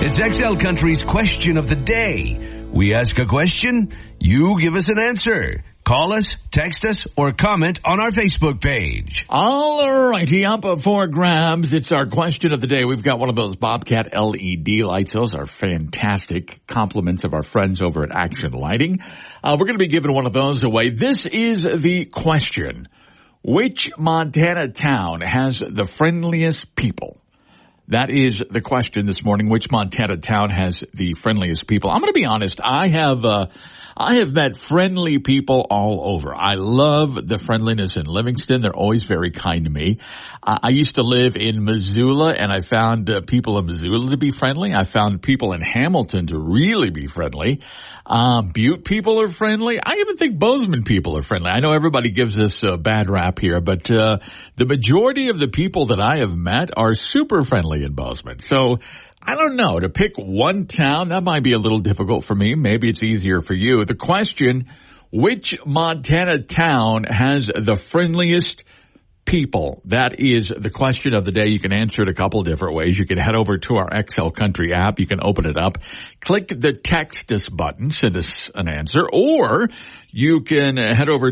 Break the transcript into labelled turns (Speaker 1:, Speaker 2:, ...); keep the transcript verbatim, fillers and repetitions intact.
Speaker 1: It's X L Country's Question of the Day. We ask a question, you give us an answer. Call us, text us, or comment on our Facebook page.
Speaker 2: All righty, up for grabs. It's our question of the day. We've got one of those Bobcat L E D lights. Those are fantastic compliments of our friends over at Action Lighting. Uh, we're going to be giving one of those away. This is the question. Which Montana town has the friendliest people? That is the question this morning. Which Montana town has the friendliest people? I'm going to be honest. I have, uh, I have met friendly people all over. I love the friendliness in Livingston. They're always very kind to me. Uh, I used to live in Missoula, and I found uh, people in Missoula to be friendly. I found people in Hamilton to really be friendly. Uh, Butte people are friendly. I even think Bozeman people are friendly. I know everybody gives us a bad rap here, but uh, the majority of the people that I have met are super friendly in Bozeman. So I don't know. To pick one town, that might be a little difficult for me. Maybe it's easier for you. The question, which Montana town has the friendliest people? That is the question of the day. You can answer it a couple of different ways. You can head over to our X L Country app. You can open it up, click the text us button, send us an answer, or you can head over